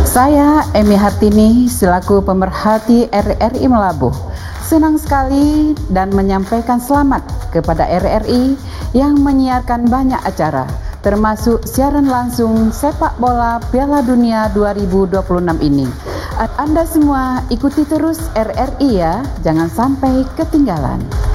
Saya Emi Hartini selaku pemerhati RRI Melabuh senang sekali dan menyampaikan selamat kepada RRI yang menyiarkan banyak acara, termasuk siaran langsung sepak bola Piala Dunia 2026 ini. Anda semua ikuti terus RRI ya, jangan sampai ketinggalan.